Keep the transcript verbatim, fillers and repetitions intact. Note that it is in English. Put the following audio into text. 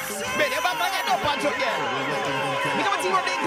Man, you back on your dope punch up there. Me come and see what they